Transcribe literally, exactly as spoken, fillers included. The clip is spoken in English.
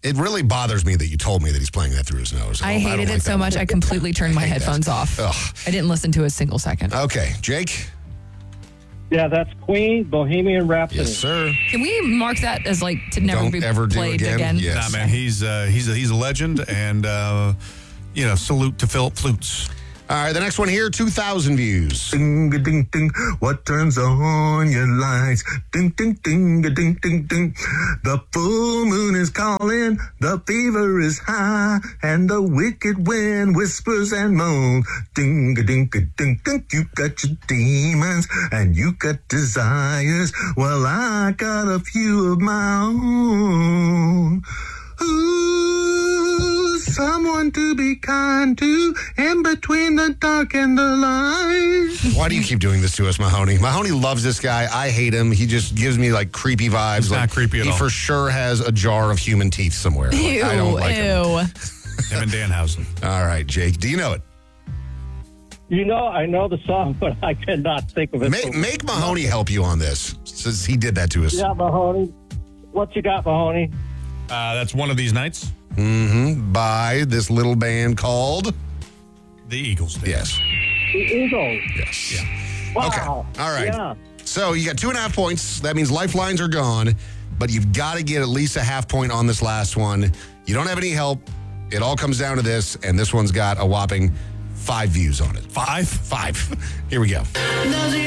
It really bothers me that you told me that he's playing that through his nose. I Oh, hated don't it like so that. much I completely turned my headphones that. off. Ugh. I didn't listen to a single second. Okay, Jake? Yeah, that's Queen, Bohemian Rhapsody. Yes, sir. Can we mark that as like to never Don't be ever do played again? again? Yes. Nah, man, he's uh, he's a, he's a legend, and uh, you know, salute to Philip Flutes. All right, the next one here, two thousand views. Ding a ding ding, what turns on your lights? Ding ding ding a ding ding ding. The full moon is calling, the fever is high, and the wicked wind whispers and moans. Ding a ding a ding ding. You got your demons and you got desires. Well, I got a few of my own. Ooh, someone to be kind to in between the dark and the light. Why do you keep doing this to us, Mahoney? Mahoney loves this guy. I hate him. He just gives me like creepy vibes. He's like, not creepy at he all. He for sure has a jar of human teeth somewhere. Like, Ew, I don't like him. ew. Him and Danhausen. All right, Jake, do you know it? You know, I know the song, but I cannot think of it. Make, make Mahoney help you on this, since he did that to us. Yeah, Mahoney. What you got, Mahoney? Uh, that's One of These Nights. Mm-hmm. By this little band called? The Eagles. Band. Yes. The Eagles. Yes. Yeah. Wow. Okay. All right. Yeah. So you got two and a half points. That means lifelines are gone, but you've got to get at least a half point on this last one. You don't have any help. It all comes down to this, and this one's got a whopping five views on it. Five? Five. Here we go.